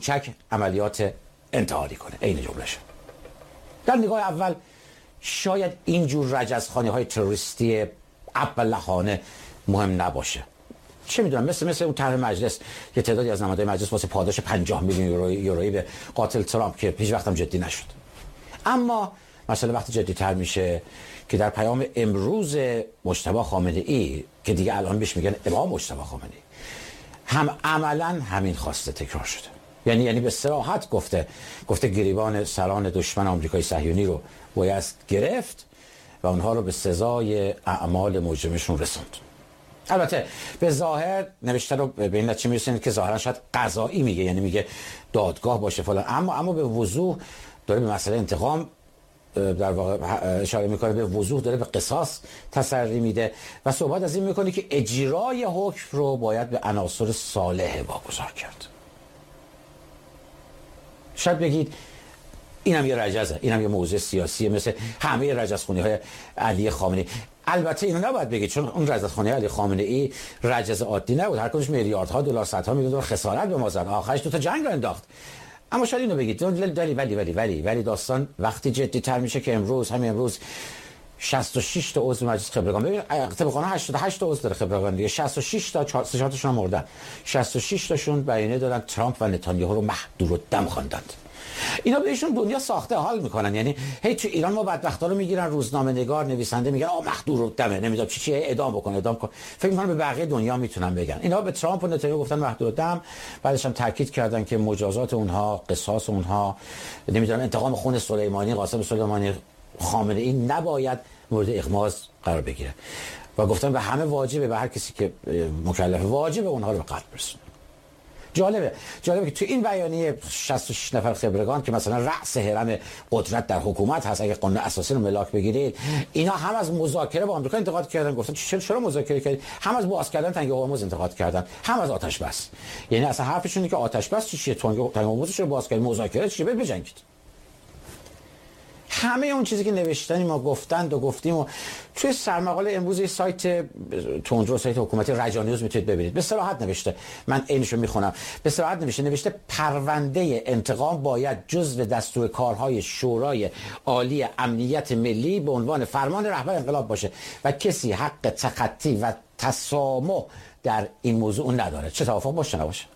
کوچک عملیات انتحاری کنه. این جملهشه. در نگاه اول شاید اینجور رجزخوانی‌های تروریستی ابلهانه مهم نباشه. چه میدونم، مثل اون طرح مجلس که تعدادی از نمایندگان مجلس واسه پاداش 50 میلیون یورویی به قاتل ترامپ که هیچ وقت هم جدی نشد. اما مسئله وقتی جدی تر میشه که در پیام امروز مجتبی خامنه‌ای که دیگه الان بهش میگن امام مجتبی خامنه‌ای هم عملاً همین خواسته تکرار شده. یعنی به صراحت گفته گریبان سران دشمن آمریکای صهیونی رو باید گرفت و اونها رو به سزای اعمال مجرمشون رسوند. البته به ظاهر نوشته رو به این نتیجه میرسید که ظاهرا شاید قضایی میگه، یعنی میگه دادگاه باشه فلان، اما به وضوح داره به مسئله انتقام در واقع اشاره میکنه، به وضوح داره به قصاص تسری میده و صحبت از این میکنه که اجرای حکم رو باید به عناصر صالح واگذار کرد. شاید بگید اینم یه رجزه، اینم یه موضوع سیاسیه مثل همه رجزخوانی‌های علی خامنه‌ای. البته اینو نباید بگید چون اون رجزخوانی علی خامنه‌ای رجز عادی نبود، هر کدومش میلیاردها دلار، صدها میلیون دلار خسارت به ما زد، آخرش دو تا جنگ رو انداخت. اما شاید اینو بگید ولی داستان وقتی جدی تر میشه که همین امروز 66 تا عضو مجلس خبرگان، ببین طبق قانون 88 تا عضو داره خبرگان دیگه، 66 تا 4 تاشون مردن، 66 تاشون بیانیه دادن ترامپ و نتانیاهو رو مهدورالدم خواندند. اینا بهشون دنیا ساخته حال میکنن، یعنی هی تو ایران ما بدبختا رو میگیرن، روزنامه نگار نویسنده میگن مهدورالدمه، نمیدونم چی اعدام بکنه. فکر میکنم به بقیه دنیا میتونن بگن. اینا به ترامپ و نتانیاهو گفتن مهدورالدم، بعدش هم تاکید کردن که مجازات اونها، قصاص اونها، نمیدونم انتقام خون سلیمانی، قاسم سلیمانی، خامنه‌ای نباید مورد اغماض قرار بگیره و گفتن به همه واجبه، به هر کسی که مکلفه واجبه اونها رو به قتل برسونه. جالبه که تو این بیانیه 66 نفر خبرگان که مثلا رأس هرم قدرت در حکومت هست، اگه قانون اساسی رو ملاک بگیرید، اینا هم از مذاکره با آمریکا انتقاد کردن، گفتن چرا مذاکره کردید، هم از باز کردن تنگ هرمز انتقاد کردن، هم از آتش بس. یعنی اصلا حرفشون اینه که آتش بس چیه، تنگ هرمز رو باز کردید، مذاکره چیه، بجنگید. همه اون چیزی که نوشتن ما گفتند و گفتیم و توی سرمقاله امروز سایت تندرو، سایت حکومتی رجانیوز میتونید ببینید. به صراحت نوشته، من عینشو میخونم، به صراحت نوشته پرونده انتقام باید جزو دستور کارهای شورای عالی امنیت ملی به عنوان فرمان رهبر انقلاب باشه و کسی حق تخطی و تسامح در این موضوع نداره. چه توافق باشه نباشه؟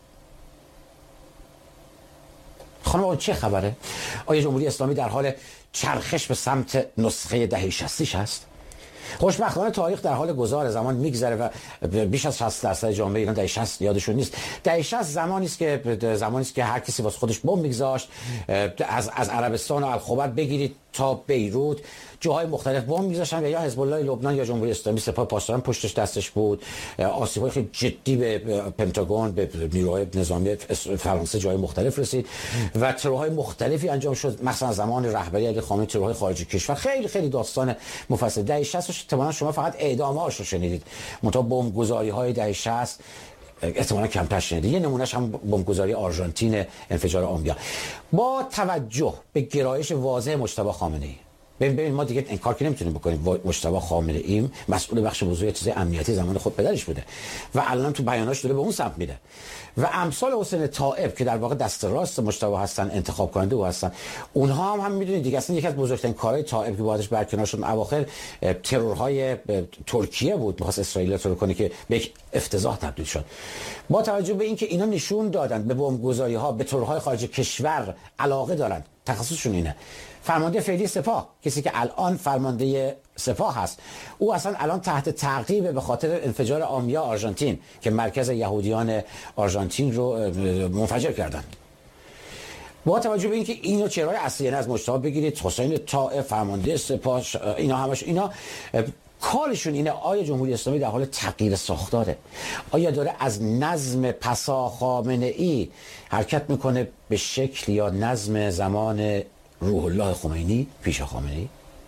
خانم آقا چه خبره؟ آیا جمهوری اسلامی در حال چرخش به سمت نسخه دهه 60 هست؟ خوشبختانه تاریخ در حال گذار زمان میگذره و بیش از 60% جامعه ایران دهه 60 یادشون نیست. دهه 60 زمانی است که هر کسی واسه خودش بمب میگذاشت، از عربستان و الخبر بگیرید تا بیروت جاهای مختلف بمب میگذاشتن و یا حزب الله لبنان یا جمهوری اسلامی سپاه پاسداران پشتش دستش بود. آسیب‌های خیلی جدی به پنتاگون، به نیروهای نظامی فرانسه جای مختلف رسید و تروهای مختلفی انجام شد، مثلا زمان رهبری علی خامنه‌ای تروهای خارج کشور. خیلی داستان مفصل. دهه 60 احتمالاً شما فقط اعدام‌هاش رو شنیدید، منتها بمب‌گذاری‌های دهه 60 احتمالاً کمتر شنیدید. یه نمونهش هم بمب‌گذاری آرژانتین، انفجار آمبیا. با توجه به گرایش واضح مجتبی خامنه‌ای، ببین ما دیگه انکار که نمیتونیم بکنیم مجتبی خامنه‌ای مسئول بخش بزرگی چیز امنیتی زمان خود پدرش بوده و الان تو بیاناش داره به اون سمت میره و امثال حسین طائب که در واقع دست راست مجتبی هستن، انتخاب کننده او هستن، اونها هم میدونید دیگه اصلا یکی از بزرگترین کارهای طائب که بعدش برکنار شد اواخر ترورهای ترکیه بود، می‌خواست اسرائیل ترور کنه که به یک افتضاح تبدیل شد. با توجه به اینکه اینا نشون دادن به بمب‌گذاری‌ها، به ترورهای خارج کشور علاقه دارن، تخصصشون اینه. فرمانده فعلی سپاه، کسی که الان فرمانده سپاه هست، او اصلا الان تحت تعقیب به خاطر انفجار آمیا آرژانتین که مرکز یهودیان آرژانتین رو منفجر کردن. با توجه به اینکه اینو چهره‌های اصلی از مجتبی بگیرید، حسین طائب فرمانده سپاه، اینا همش اینا کارشون اینه. آیا جمهوری اسلامی در حال تغییر ساختاره؟ آیا داره از نظم پسا خامنه‌ای حرکت میکنه به شکل یا نظم زمان روح الله خمینی پیش خامنه‌ای؟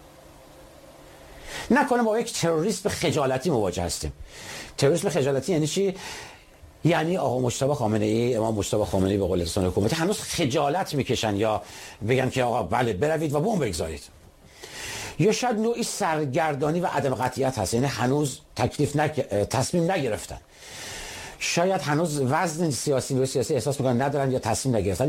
نکنه با یک تروریسم خجالتی مواجه هستیم. تروریسم خجالتی یعنی چی؟ یعنی آقا مجتبی خامنه‌ای، امام مجتبی خامنه‌ای به قول رسانه حکومتی هنوز خجالت میکشن یا بگن که آقا بله بروید و بمب بگذارید. یا شاید نوعی سرگردانی و عدم قطعیت هست، یعنی هنوز تصمیم نگرفتن. شاید هنوز وزن سیاسی احساس میکنن ندارن یا تصمیم نگرفتن.